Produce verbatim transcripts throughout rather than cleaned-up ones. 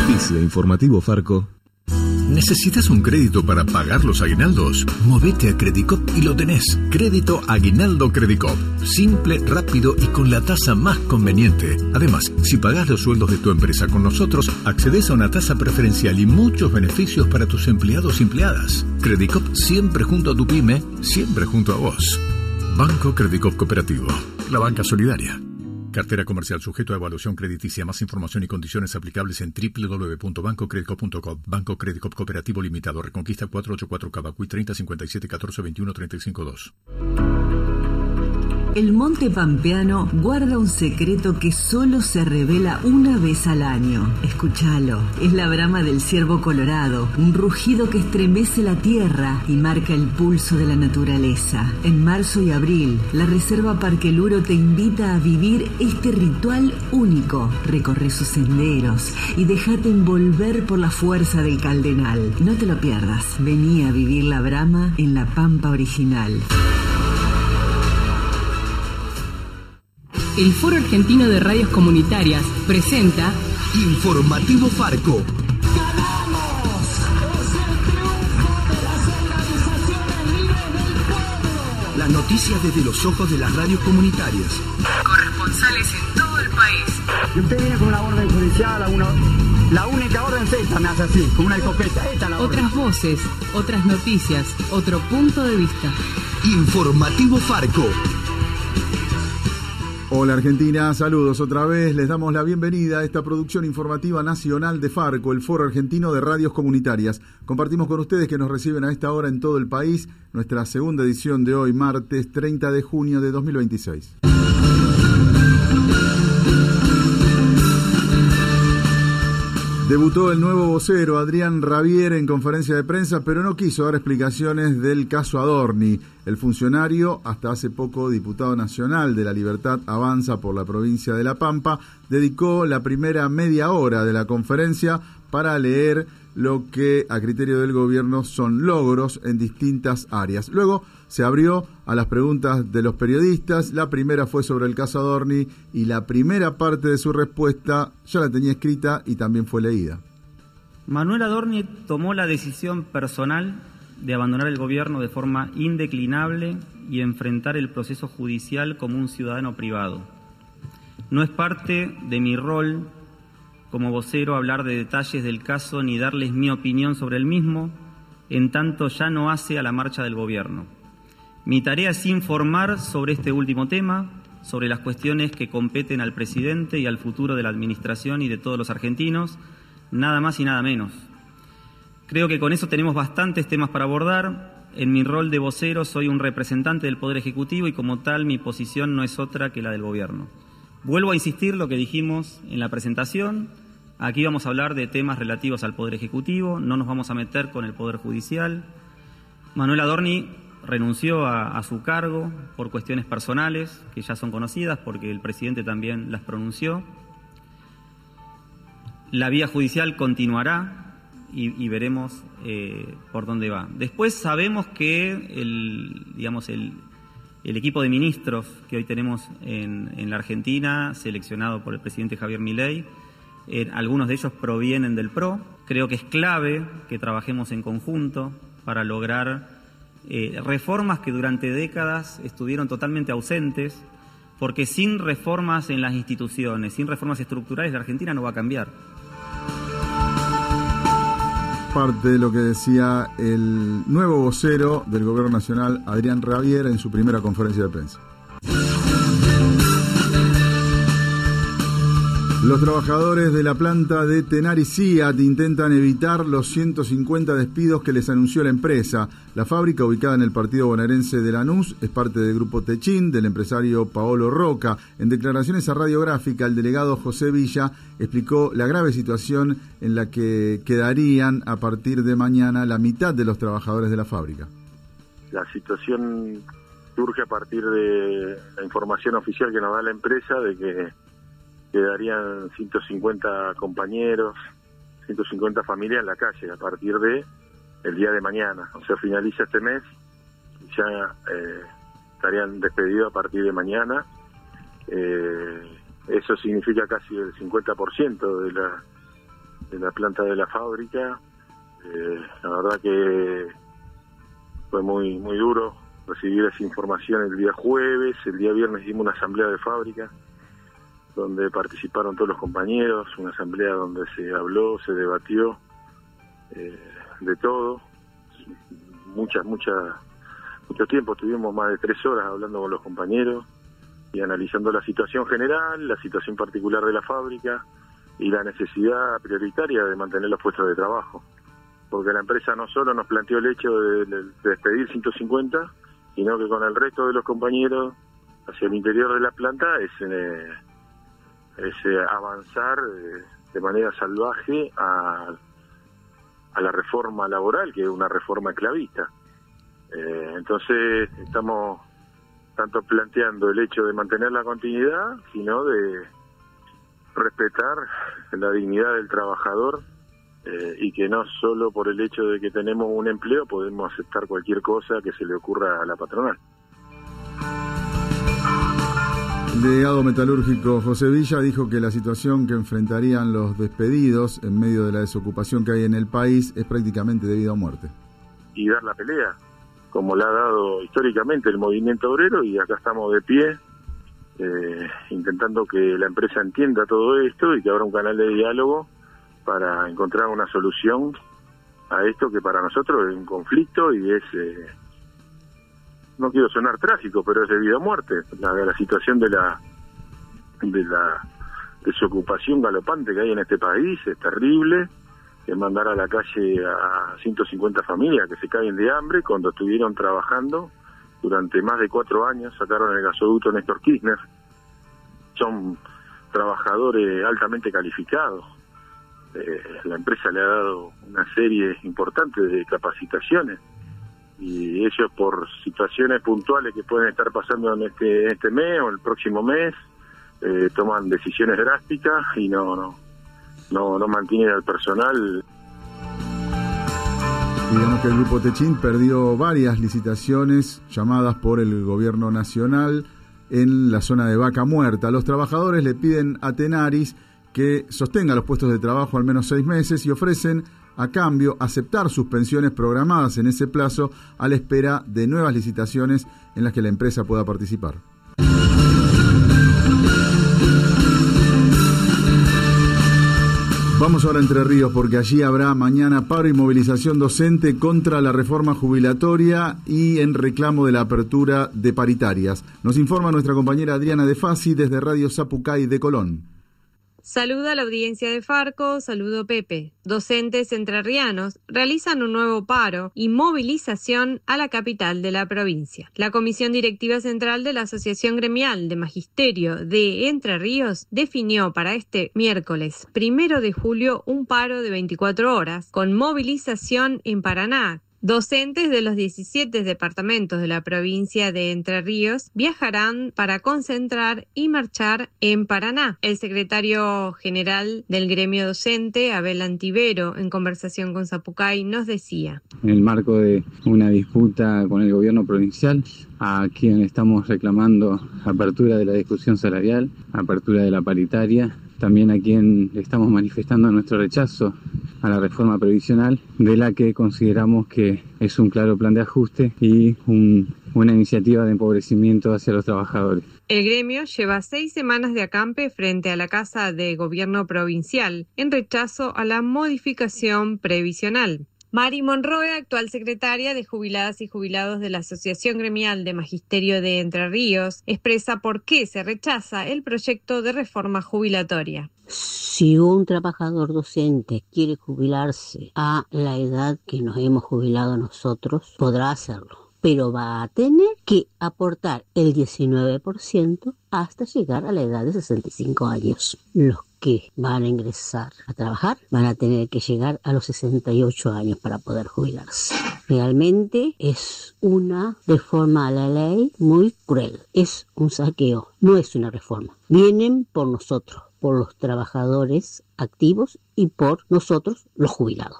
Auspicia Informativo Farco. ¿Necesitas un crédito para pagar los aguinaldos? Movete a Credicop y lo tenés. Crédito Aguinaldo Credicop. Simple, rápido y con la tasa más conveniente. Además, si pagás los sueldos de tu empresa con nosotros, accedes a una tasa preferencial y muchos beneficios para tus empleados y empleadas. Credicop siempre junto a tu pyme, siempre junto a vos. Banco Credicop Cooperativo. La banca solidaria. Cartera comercial sujeto a evaluación crediticia. Más información y condiciones aplicables en doble u doble u doble u punto banco credicop punto com. Banco Credicop Cooperativo Limitado. Reconquista cuatrocientos ochenta y cuatro Cavacuy treinta cincuenta y siete catorce veintiuno treinta y cinco dos. El Monte Pampeano guarda un secreto que solo se revela una vez al año. Escúchalo. Es la brama del ciervo colorado, un rugido que estremece la tierra y marca el pulso de la naturaleza. En marzo y abril, la Reserva Parque Luro te invita a vivir este ritual único. Recorre sus senderos y déjate envolver por la fuerza del Caldenal. No te lo pierdas. Vení a vivir la brama en la Pampa original. El Foro Argentino de Radios Comunitarias presenta Informativo Farco. ¡Ganamos! ¡Es el triunfo de las organizaciones libres del pueblo! Las noticias desde los ojos de las radios comunitarias. Corresponsales en todo el país. Y usted viene con una orden judicial, una, la única orden es esta, me hace así, con una escopeta. Esta es la Otras orden. voces, otras noticias, otro punto de vista. Informativo Farco. Hola Argentina, saludos otra vez, les damos la bienvenida a esta producción informativa nacional de Farco, el Foro Argentino de Radios Comunitarias. Compartimos con ustedes que nos reciben a esta hora en todo el país, nuestra segunda edición de hoy, martes treinta de junio de dos mil veintiséis. Debutó el nuevo vocero Adrián Rabier en conferencia de prensa, pero no quiso dar explicaciones del caso Adorni. El funcionario, hasta hace poco diputado nacional de La Libertad Avanza por la provincia de La Pampa, dedicó la primera media hora de la conferencia para leer lo que a criterio del gobierno son logros en distintas áreas. Luego se abrió a las preguntas de los periodistas. La primera fue sobre el caso Adorni y la primera parte de su respuesta ya la tenía escrita y también fue leída. Manuel Adorni tomó la decisión personal de abandonar el gobierno de forma indeclinable y enfrentar el proceso judicial como un ciudadano privado. No es parte de mi rol como vocero hablar de detalles del caso ni darles mi opinión sobre el mismo, en tanto ya no hace a la marcha del gobierno. Mi tarea es informar sobre este último tema, sobre las cuestiones que competen al presidente y al futuro de la administración y de todos los argentinos, nada más y nada menos. Creo que con eso tenemos bastantes temas para abordar. En mi rol de vocero soy un representante del Poder Ejecutivo y como tal mi posición no es otra que la del gobierno. Vuelvo a insistir lo que dijimos en la presentación. Aquí vamos a hablar de temas relativos al Poder Ejecutivo, no nos vamos a meter con el Poder Judicial. Manuel Adorni renunció a, a su cargo por cuestiones personales, que ya son conocidas porque el presidente también las pronunció. La vía judicial continuará y, y veremos eh, por dónde va. Después sabemos que el, digamos, el, el equipo de ministros que hoy tenemos en, en la Argentina, seleccionado por el presidente Javier Milei, Eh, algunos de ellos provienen del P R O. Creo que es clave que trabajemos en conjunto para lograr eh, reformas que durante décadas estuvieron totalmente ausentes, porque sin reformas en las instituciones, sin reformas estructurales, la Argentina no va a cambiar. Parte de lo que decía el nuevo vocero del Gobierno Nacional, Adrián Rabier, en su primera conferencia de prensa. Los trabajadores de la planta de Tenaris Seat intentan evitar los ciento cincuenta despidos que les anunció la empresa. La fábrica, ubicada en el partido bonaerense de Lanús, es parte del grupo Techin, del empresario Paolo Roca. En declaraciones a Radiográfica, el delegado José Villa explicó la grave situación en la que quedarían a partir de mañana la mitad de los trabajadores de la fábrica. La situación surge a partir de la información oficial que nos da la empresa de que quedarían ciento cincuenta compañeros, ciento cincuenta familias en la calle a partir de el día de mañana. O sea, finaliza este mes y ya eh, estarían despedidos a partir de mañana. Eh, eso significa casi el cincuenta por ciento de la de la planta de la fábrica. Eh, la verdad que fue muy muy duro recibir esa información el día jueves. El día viernes hicimos una asamblea de fábrica donde participaron todos los compañeros, una asamblea donde se habló, se debatió eh, de todo, muchas, muchas, mucho tiempo, estuvimos más de tres horas hablando con los compañeros y analizando la situación general, la situación particular de la fábrica y la necesidad prioritaria de mantener los puestos de trabajo, porque la empresa no solo nos planteó el hecho de, de, de despedir ciento cincuenta, sino que con el resto de los compañeros hacia el interior de la planta es... Eh, es eh, avanzar eh, de manera salvaje a, a la reforma laboral, que es una reforma esclavista. Eh, entonces estamos tanto planteando el hecho de mantener la continuidad, sino de respetar la dignidad del trabajador eh, y que no solo por el hecho de que tenemos un empleo podemos aceptar cualquier cosa que se le ocurra a la patronal. El delegado metalúrgico José Villa dijo que la situación que enfrentarían los despedidos en medio de la desocupación que hay en el país es prácticamente de vida o muerte. Y dar la pelea, como la ha dado históricamente el movimiento obrero, y acá estamos de pie, eh, intentando que la empresa entienda todo esto y que abra un canal de diálogo para encontrar una solución a esto que para nosotros es un conflicto y es... Eh, no quiero sonar trágico, pero es de vida o muerte. La, la situación de la de la desocupación galopante que hay en este país es terrible. Es mandar a la calle a ciento cincuenta familias que se caen de hambre cuando estuvieron trabajando durante más de cuatro años, sacaron el gasoducto Néstor Kirchner. Son trabajadores altamente calificados. Eh, la empresa le ha dado una serie importante de capacitaciones. Y ellos, por situaciones puntuales que pueden estar pasando en este, en este mes o el próximo mes, eh, toman decisiones drásticas y no, no, no, no mantienen al personal. Digamos que el Grupo Techint perdió varias licitaciones llamadas por el gobierno nacional en la zona de Vaca Muerta. Los trabajadores le piden a Tenaris que sostenga los puestos de trabajo al menos seis meses y ofrecen a cambio aceptar suspensiones programadas en ese plazo a la espera de nuevas licitaciones en las que la empresa pueda participar. Vamos ahora a Entre Ríos porque allí habrá mañana paro y movilización docente contra la reforma jubilatoria y en reclamo de la apertura de paritarias. Nos informa nuestra compañera Adriana De Fasi desde Radio Zapucay de Colón. Saluda a la audiencia de Farco, saludo Pepe. Docentes entrerrianos realizan un nuevo paro y movilización a la capital de la provincia. La Comisión Directiva Central de la Asociación Gremial de Magisterio de Entre Ríos definió para este miércoles primero de julio un paro de veinticuatro horas con movilización en Paraná. Docentes de los diecisiete departamentos de la provincia de Entre Ríos viajarán para concentrar y marchar en Paraná. El secretario general del gremio docente, Abel Antivero, en conversación con Zapucay, nos decía: en el marco de una disputa con el gobierno provincial, a quien estamos reclamando apertura de la discusión salarial, apertura de la paritaria, también a quien le estamos manifestando nuestro rechazo a la reforma previsional, de la que consideramos que es un claro plan de ajuste y un, una iniciativa de empobrecimiento hacia los trabajadores. El gremio lleva seis semanas de acampe frente a la Casa de Gobierno Provincial en rechazo a la modificación previsional. Mari Monroe, actual secretaria de Jubiladas y Jubilados de la Asociación Gremial de Magisterio de Entre Ríos, expresa por qué se rechaza el proyecto de reforma jubilatoria. Si un trabajador docente quiere jubilarse a la edad que nos hemos jubilado nosotros, podrá hacerlo, pero va a tener que aportar el diecinueve por ciento hasta llegar a la edad de sesenta y cinco años. Los que van a ingresar a trabajar van a tener que llegar a los sesenta y ocho años para poder jubilarse. Realmente es una reforma a la ley muy cruel. Es un saqueo, no es una reforma. Vienen por nosotros, por los trabajadores activos y por nosotros, los jubilados.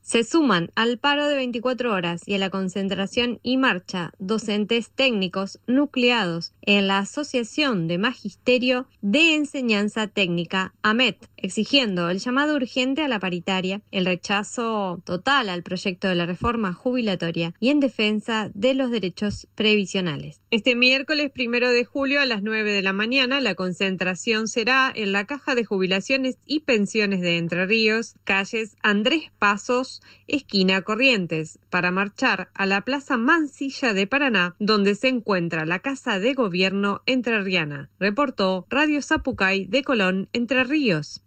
Se suman al paro de veinticuatro horas y a la concentración y marcha docentes técnicos nucleados en la Asociación de Magisterio de Enseñanza Técnica AMET, exigiendo el llamado urgente a la paritaria, el rechazo total al proyecto de la reforma jubilatoria y en defensa de los derechos previsionales. Este miércoles primero de julio a las nueve de la mañana la concentración será en la Caja de Jubilaciones y Pensiones de Entre Ríos, calles Andrés Pasos, esquina Corrientes, para marchar a la Plaza Mansilla de Paraná, donde se encuentra la Casa de Gobierno entrerriana. Reportó Radio Zapucay de Colón, Entre Ríos.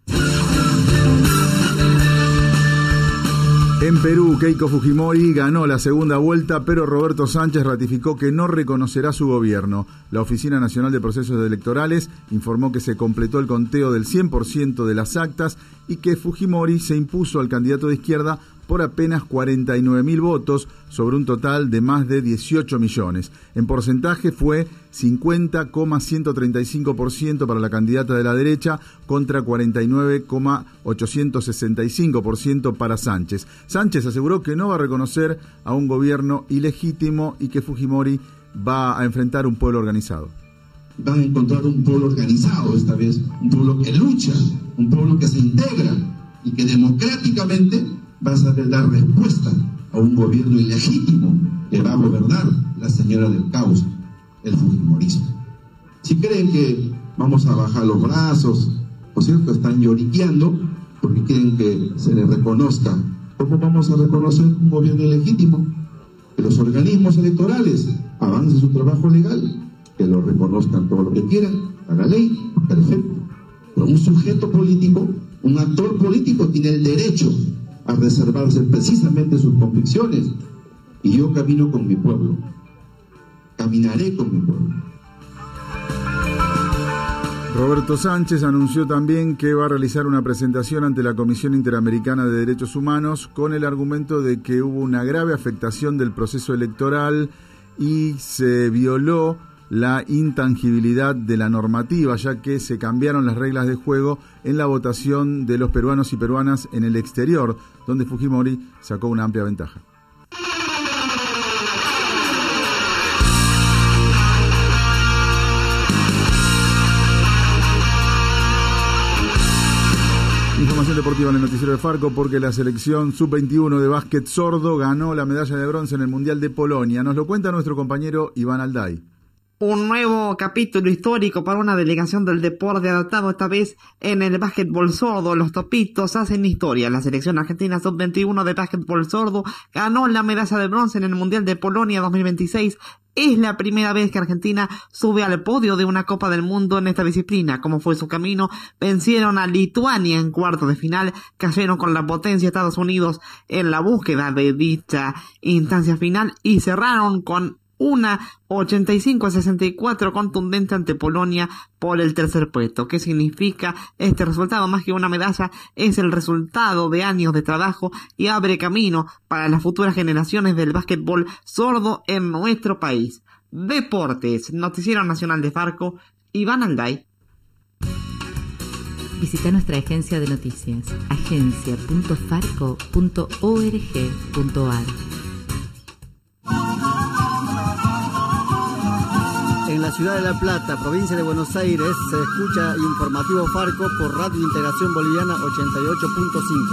En Perú, Keiko Fujimori ganó la segunda vuelta, pero Roberto Sánchez ratificó que no reconocerá su gobierno. La Oficina Nacional de Procesos Electorales informó que se completó el conteo del cien por ciento de las actas y que Fujimori se impuso al candidato de izquierda por apenas cuarenta y nueve mil votos sobre un total de más de dieciocho millones. En porcentaje fue cincuenta coma ciento treinta y cinco por ciento para la candidata de la derecha contra cuarenta y nueve coma ochocientos sesenta y cinco por ciento para Sánchez. Sánchez aseguró que no va a reconocer a un gobierno ilegítimo y que Fujimori va a enfrentar un pueblo organizado. Van a encontrar un pueblo organizado esta vez, un pueblo que lucha, un pueblo que se integra y que democráticamente va a saber dar respuesta a un gobierno ilegítimo que va a gobernar la señora del caos, el fujimorismo. Si creen que vamos a bajar los brazos, por cierto, están lloriqueando porque quieren que se les reconozca. ¿Cómo vamos a reconocer un gobierno ilegítimo? Que los organismos electorales avancen su trabajo legal, que lo reconozcan todo lo que quieran, a la ley, perfecto. Pero un sujeto político, un actor político tiene el derecho a reservarse precisamente sus convicciones. Y yo camino con mi pueblo, caminaré con mi pueblo. Roberto Sánchez anunció también que va a realizar una presentación ante la Comisión Interamericana de Derechos Humanos con el argumento de que hubo una grave afectación del proceso electoral y se violó la intangibilidad de la normativa, ya que se cambiaron las reglas de juego en la votación de los peruanos y peruanas en el exterior, donde Fujimori sacó una amplia ventaja. Información deportiva en el noticiero de Farco, porque la selección sub veintiuno de básquet sordo ganó la medalla de bronce en el Mundial de Polonia. Nos lo cuenta nuestro compañero Iván Alday. Un nuevo capítulo histórico para una delegación del deporte adaptado esta vez en el básquetbol sordo. Los topitos hacen historia. La selección argentina sub veintiuno de básquetbol sordo ganó la medalla de bronce en el Mundial de Polonia dos mil veintiséis. Es la primera vez que Argentina sube al podio de una Copa del Mundo en esta disciplina. Como fue su camino, vencieron a Lituania en cuartos de final, cayeron con la potencia Estados Unidos en la búsqueda de dicha instancia final y cerraron con una ochenta y cinco a sesenta y cuatro contundente ante Polonia por el tercer puesto. ¿Qué significa este resultado? Más que una medalla, es el resultado de años de trabajo y abre camino para las futuras generaciones del básquetbol sordo en nuestro país. Deportes, Noticiero Nacional de Farco, Iván Alday. Visita nuestra agencia de noticias, agencia punto farco punto org punto ar. En la ciudad de La Plata, provincia de Buenos Aires, se escucha Informativo Farco por Radio Integración Boliviana ochenta y ocho punto cinco.